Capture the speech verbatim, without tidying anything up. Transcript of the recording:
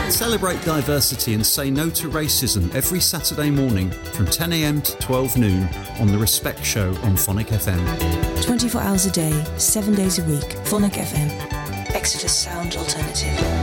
Celebrate diversity and say no to racism every Saturday morning from ten a.m. to twelve noon on The Respect Show on Phonic F M. twenty-four hours a day, seven days a week. Phonic F M. Exeter's sound alternative.